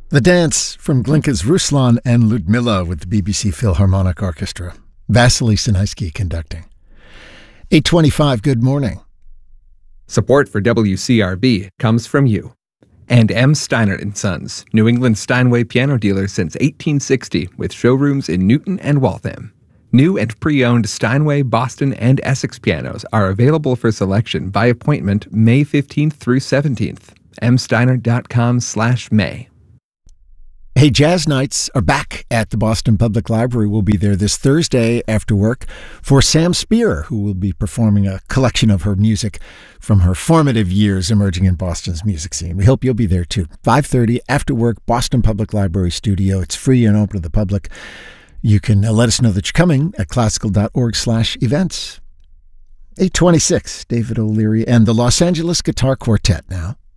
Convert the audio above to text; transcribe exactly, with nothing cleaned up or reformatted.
The Dance from Glinka's Ruslan and Ludmilla with the B B C Philharmonic Orchestra. Vasily Sinaisky conducting. eight twenty-five, good morning. Support for W C R B comes from you. And M. Steiner and Sons, New England Steinway piano dealer since eighteen sixty, with showrooms in Newton and Waltham. New and pre-owned Steinway, Boston, and Essex pianos are available for selection by appointment May fifteenth through seventeenth. m steiner dot com slash may. Hey, Jazz Nights are back at the Boston Public Library. We'll be there this Thursday after work for Sam Spear, who will be performing a collection of her music from her formative years emerging in Boston's music scene. We hope you'll be there too. five thirty after work, Boston Public Library studio. It's free and open to the public. You can uh, let us know that you're coming at classical.org slash events. eight twenty-six, David O'Leary and the Los Angeles Guitar Quartet now.